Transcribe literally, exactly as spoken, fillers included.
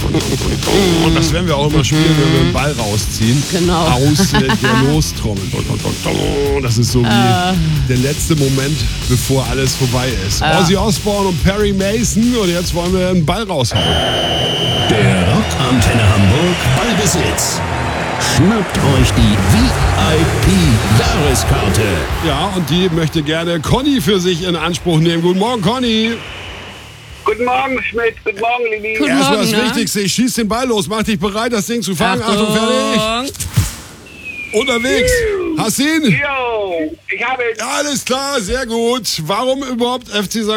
Und das werden wir auch immer spielen, wenn wir einen Ball rausziehen. Genau. Aus äh, der Lostrommel. Das ist so wie Äh. der letzte Moment, bevor alles vorbei ist. Äh. Ozzy Osbourne und Perry Mason. Und jetzt wollen wir einen Ball raushauen. Der Rockantenne Hamburg Ballbesitz. Schnappt euch die V I P-Jahreskarte. Ja, und die möchte gerne Conny für sich in Anspruch nehmen. Guten Morgen, Conny. Guten Morgen, Schmidt. Guten Morgen, Lili. Guten Erstmal das Morgen, ne? Wichtigste, ich schieß den Ball los. Mach dich bereit, das Ding zu fangen. Achtung, Achtung. fertig. Unterwegs. Hast du ihn? Jo, ich habe Alles klar, sehr gut. Warum überhaupt F C Sankt